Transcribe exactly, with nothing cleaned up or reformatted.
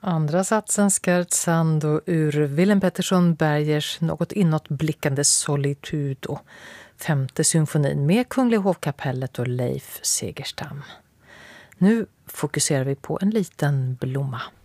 Andra satsen scherzando ur Willem Pettersson Bergers något inåtblickande Solitudo, femte symfonin med Kungliga hovkapellet och Leif Segerstam. Nu fokuserar vi på en liten blomma.